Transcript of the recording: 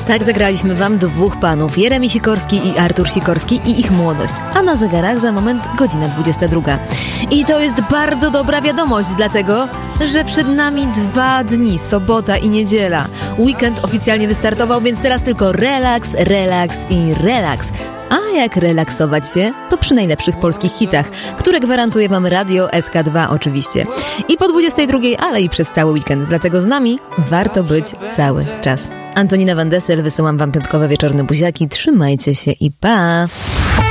Tak zagraliśmy wam dwóch panów, Jeremi Sikorski i Artur Sikorski i ich młodość. A na zegarach za moment godzina 22. I to jest bardzo dobra wiadomość, dlatego, że przed nami 2 dni, sobota i niedziela. Weekend oficjalnie wystartował, więc teraz tylko relaks, relaks i relaks. A jak relaksować się? To przy najlepszych polskich hitach, które gwarantuje wam Radio SK2 oczywiście. I po 22, ale i przez cały weekend, dlatego z nami warto być cały czas. Antonina Van Dessel, wysyłam wam piątkowe wieczorne buziaki, trzymajcie się i pa!